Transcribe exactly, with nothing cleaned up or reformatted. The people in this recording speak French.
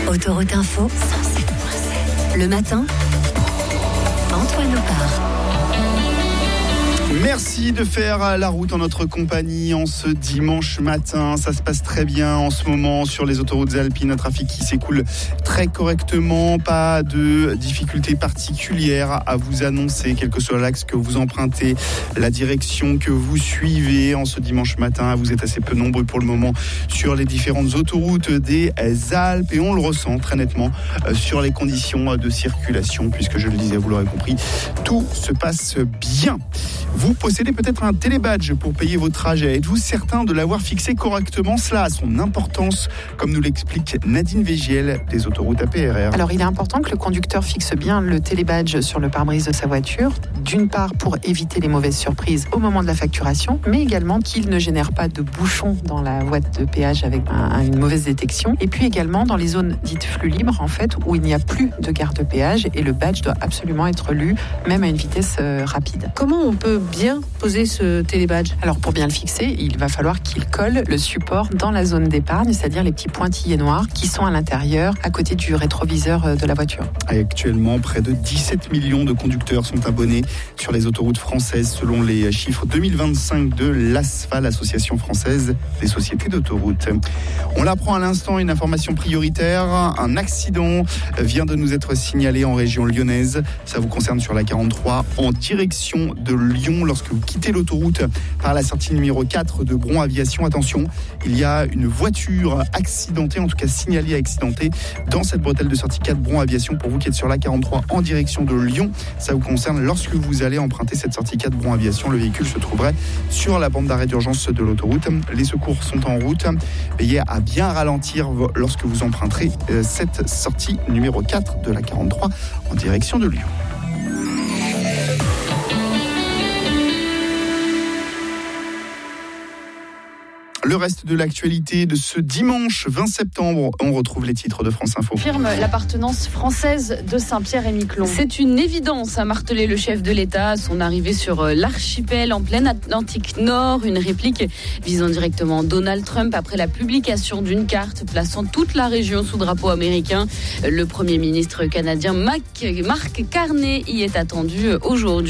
Autoroute Info, cent sept virgule sept. Le matin, Antoine Opar. Merci de faire la route en notre compagnie en ce dimanche matin. Ça se passe très bien en ce moment sur les autoroutes alpines. Un trafic qui s'écoule très correctement. Pas de difficultés particulières à vous annoncer, quel que soit l'axe que vous empruntez, la direction que vous suivez en ce dimanche matin. Vous êtes assez peu nombreux pour le moment sur les différentes autoroutes des Alpes et on le ressent très nettement sur les conditions de circulation puisque je le disais, vous l'aurez compris, tout se passe bien. Vous possédez peut-être un télébadge pour payer vos trajets. Êtes-vous certain de l'avoir fixé correctement ? Cela a son importance, comme nous l'explique Nadine Végiel des autoroutes A P R R. Alors, il est important que le conducteur fixe bien le télébadge sur le pare-brise de sa voiture, d'une part pour éviter les mauvaises surprises au moment de la facturation, mais également qu'il ne génère pas de bouchons dans la boîte de péage avec un, une mauvaise détection. Et puis également dans les zones dites flux libres, en fait, où il n'y a plus de garde-péage et le badge doit absolument être lu, même à une vitesse euh, rapide. Comment on peut bien poser ce télébadge ? Alors pour bien le fixer, il va falloir qu'il colle le support dans la zone d'épargne, c'est-à-dire les petits pointillés noirs qui sont à l'intérieur, à côté du rétroviseur de la voiture. Actuellement, près de dix-sept millions de conducteurs sont abonnés sur les autoroutes françaises, selon les chiffres deux mille vingt-cinq de l'ASFA, l'Association française des sociétés d'autoroutes. On l'apprend à l'instant, une information prioritaire. Un accident vient de nous être signalé en région lyonnaise. Ça vous concerne sur la quarante-trois en direction de Lyon. Lorsque vous quittez l'autoroute par la sortie numéro quatre de Bron Aviation, attention, il y a une voiture accidentée, en tout cas signalée accidentée, dans cette bretelle de sortie quatre Bron Aviation. Pour vous qui êtes sur la quarante-trois en direction de Lyon, ça vous concerne lorsque vous allez emprunter cette sortie quatre Bron Aviation. Le véhicule se trouverait sur la bande d'arrêt d'urgence de l'autoroute. Les secours sont en route. Veillez à bien ralentir lorsque vous emprunterez cette sortie numéro quatre de la quarante-trois en direction de Lyon. Le reste de l'actualité de ce dimanche vingt septembre, on retrouve les titres de France Info. Confirme l'appartenance française de Saint-Pierre-et-Miquelon. C'est une évidence, a martelé le chef de l'État à son arrivée sur l'archipel en plein Atlantique Nord. Une réplique visant directement Donald Trump après la publication d'une carte plaçant toute la région sous drapeau américain. Le Premier ministre canadien Mark Carney y est attendu aujourd'hui.